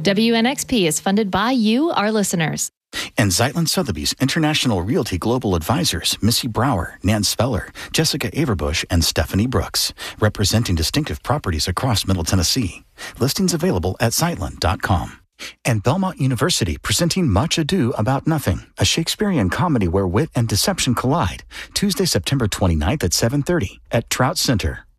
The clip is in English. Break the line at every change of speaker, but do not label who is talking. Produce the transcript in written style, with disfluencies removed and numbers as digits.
WNXP is funded by you, our listeners.
And Zeitlin Sotheby's International Realty Global Advisors, Missy Brower, Nan Speller, Jessica Averbush, and Stephanie Brooks, representing distinctive properties across Middle Tennessee. Listings available at Zeitlin.com. And Belmont University presenting Much Ado About Nothing, a Shakespearean comedy where wit and deception collide, Tuesday, September 29th at 7:30 at Trout Center.